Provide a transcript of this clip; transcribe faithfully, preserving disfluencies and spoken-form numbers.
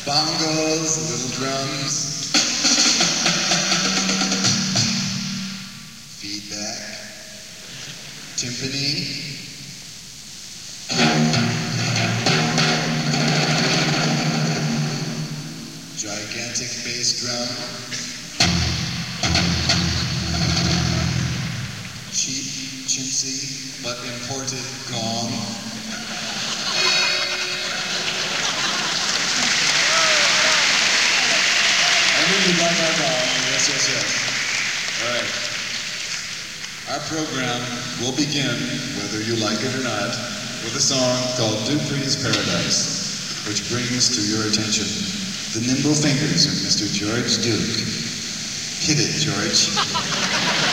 bongos, little drums, feedback, timpani, gigantic bass drum, cheap, chintzy, but imported gong, I knew you'd like our gong, yes, yes, yes. All right. Our program will begin, whether you like it or not, with a song called Dupree's Paradise, which brings to your attention the nimble fingers of Mister George Duke. Hit it, George.